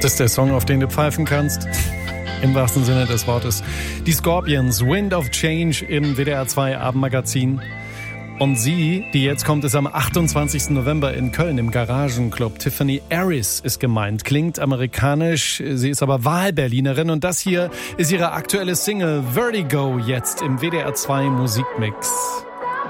Das ist der Song, auf den du pfeifen kannst. Im wahrsten Sinne des Wortes. Die Scorpions, Wind of Change im WDR 2 Abendmagazin. Und sie, die jetzt kommt, ist am 28. November in Köln im Garagenclub. Tiffany Aris ist gemeint. Klingt amerikanisch, sie ist aber Wahlberlinerin. Und das hier ist ihre aktuelle Single Vertigo jetzt im WDR 2 Musikmix.